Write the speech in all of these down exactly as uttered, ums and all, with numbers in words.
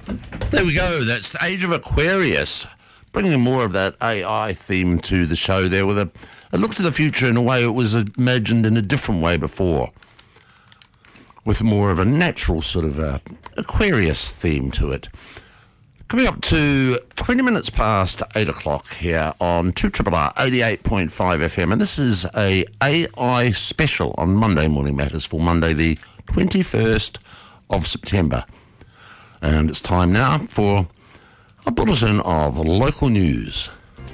There we go. That's the Age of Aquarius, bringing more of that A I theme to the show there with a, a look to the future in a way it was imagined in a different way before, with more of a natural sort of uh, Aquarius theme to it. Coming up to twenty minutes past eight o'clock here on two R R R eighty-eight point five F M, and this is a AI special on Monday Morning Matters for Monday the twenty-first of September. And it's time now for a bulletin of local news.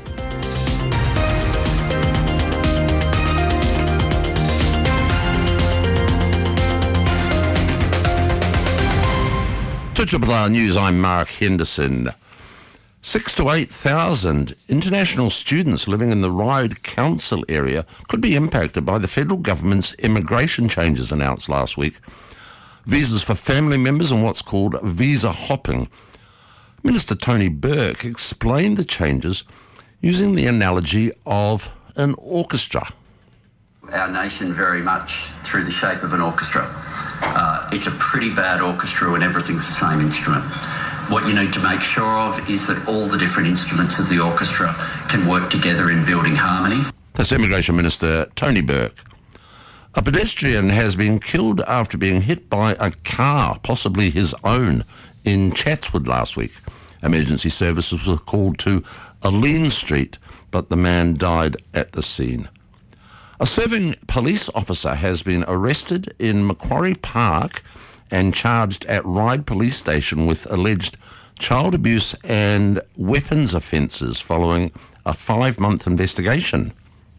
To R R R News, I'm Mark Henderson. Six to eight thousand international students living in the Ryde Council area could be impacted by the federal government's immigration changes announced last week. Visas for family members and what's called visa hopping. Minister Tony Burke explained the changes using the analogy of an orchestra. Our nation very much through the shape of an orchestra. Uh, it's a pretty bad orchestra when everything's the same instrument. What you need to make sure of is that all the different instruments of the orchestra can work together in building harmony. That's Immigration Minister Tony Burke. A pedestrian has been killed after being hit by a car, possibly his own, in Chatswood last week. Emergency services were called to Aline Street, but the man died at the scene. A serving police officer has been arrested in Macquarie Park and charged at Ryde Police Station with alleged child abuse and weapons offences following a five-month investigation.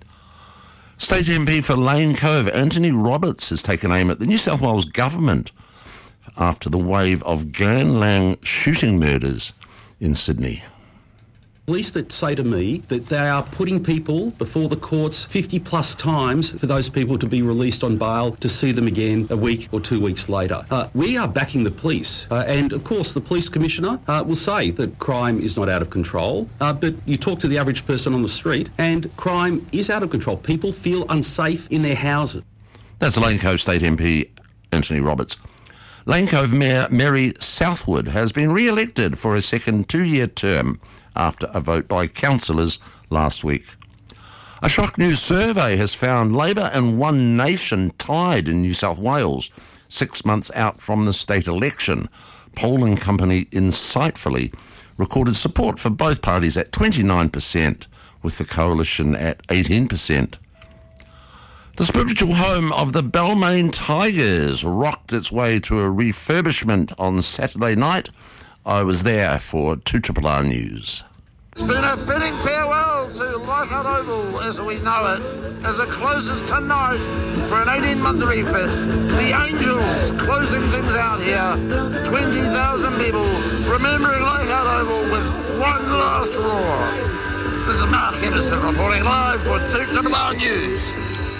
State M P for Lane Cove, Anthony Roberts, has taken aim at the New South Wales government after the wave of gangland shooting murders in Sydney. Police that say to me that they are putting people before the courts fifty plus times for those people to be released on bail to see them again a week or two weeks later. Uh, we are backing the police. Uh, and of course the police commissioner uh, will say that crime is not out of control. Uh, but you talk to the average person on the street and crime is out of control. People feel unsafe in their houses. That's Lane Cove State M P Anthony Roberts. Lane Cove Mayor Mary Southwood has been re-elected for a second two-year term after a vote by councillors last week. A shock news survey has found Labor and One Nation tied in New South Wales, six months out from the state election. Polling company Insightfully recorded support for both parties at twenty-nine percent, with the coalition at eighteen percent. The spiritual home of the Balmain Tigers rocked its way to a refurbishment on Saturday night. I was there for two R R R News. It's been a fitting farewell to Leichhardt Oval as we know it, as it closes tonight for an eighteen-month refit. The Angels closing things out here. twenty thousand people remembering Leichhardt Oval with one last roar. This is Mark Henderson reporting live for two R R R News.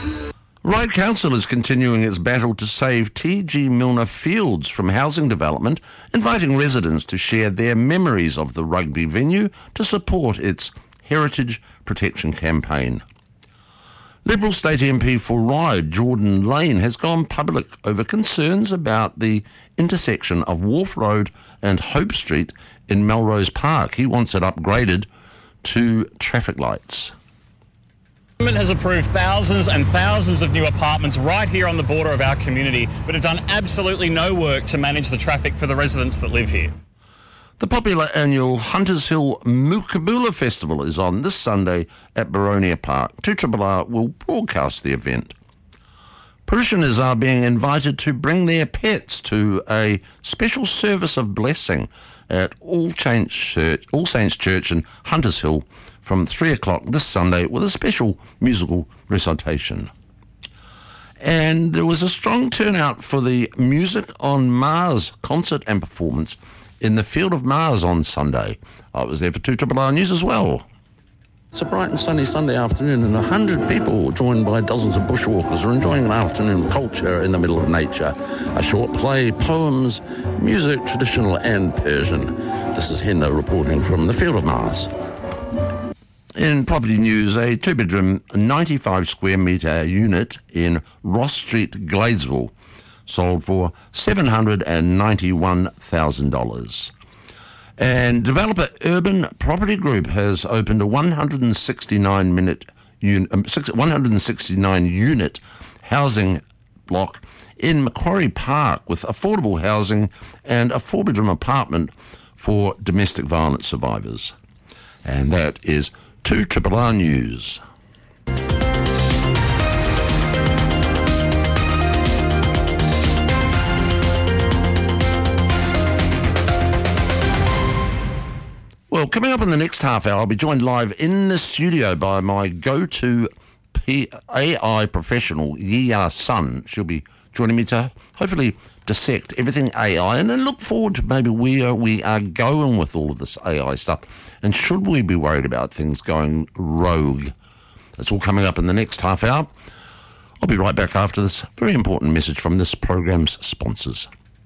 Ryde Council is continuing its battle to save T G Milner Fields from housing development, inviting residents to share their memories of the rugby venue to support its heritage protection campaign. Liberal State M P for Ryde, Jordan Lane, has gone public over concerns about the intersection of Wharf Road and Hope Street in Melrose Park. He wants it upgraded to traffic lights. The government has approved thousands and thousands of new apartments right here on the border of our community, but have done absolutely no work to manage the traffic for the residents that live here. The popular annual Hunters Hill Mookaboola Festival is on this Sunday at Boronia Park. two R R R will broadcast the event. Parishioners are being invited to bring their pets to a special service of blessing at All Saints Church, All Saints Church in Hunters Hill from three o'clock this Sunday with a special musical recitation. And there was a strong turnout for the Music on Mars concert and performance in the Field of Mars on Sunday. I was there for two R R R News as well. It's a bright and sunny Sunday afternoon, and a hundred people, joined by dozens of bushwalkers, are enjoying an afternoon of culture in the middle of nature. A short play, poems, music, traditional and Persian. This is Hendo reporting from the Field of Mars. In property news, a two-bedroom, ninety-five square metre unit in Ross Street, Gladesville, sold for seven hundred ninety-one thousand dollars. And developer Urban Property Group has opened a one hundred sixty-nine minute un, um, one hundred sixty-nine unit housing block in Macquarie Park with affordable housing and a four-bedroom apartment for domestic violence survivors. And that is two R R R News. Well, coming up in the next half hour, I'll be joined live in the studio by my go-to P- A I professional, Yi-Ya Sun. She'll be joining me to hopefully dissect everything A I and then look forward to maybe where we are going with all of this A I stuff. And should we be worried about things going rogue? That's all coming up in the next half hour. I'll be right back after this very important message from this program's sponsors.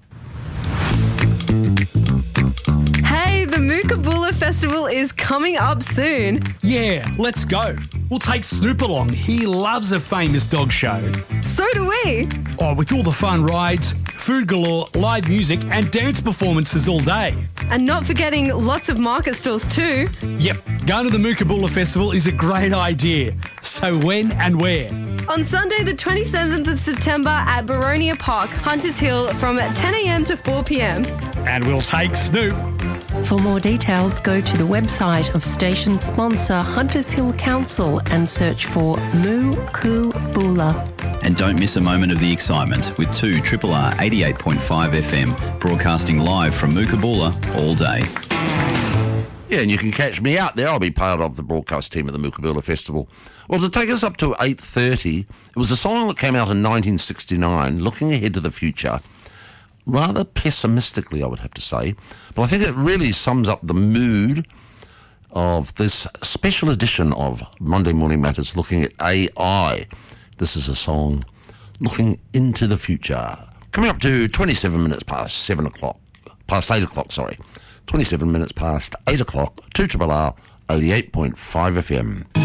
Hey, the Mookaboola Festival is coming up soon. Yeah, let's go. We'll take Snoop along. He loves a famous dog show. So do we. Oh, with all the fun rides, food galore, live music and dance performances all day. And not forgetting lots of market stalls too. Yep, going to the Mookaboola Festival is a great idea. So when and where? On Sunday the twenty-seventh of September at Baronia Park, Hunters Hill from ten a.m. to four p.m. And we'll take Snoop. For more details, go to the website of station sponsor Hunters Hill Council and search for Mookaboola. And don't miss a moment of the excitement with two R R R eighty-eight point five F M broadcasting live from Mookaboola all day. Yeah, and you can catch me out there. I'll be part of the broadcast team at the Mookaboola Festival. Well, to take us up to eight thirty, it was a song that came out in nineteen sixty-nine, looking ahead to the future. Rather pessimistically, I would have to say. But I think it really sums up the mood of this special edition of Monday Morning Matters looking at A I. This is a song looking into the future. Coming up to twenty-seven minutes past seven o'clock. Past eight o'clock, sorry. twenty-seven minutes past eight o'clock, two R R R eighty-eight point five F M.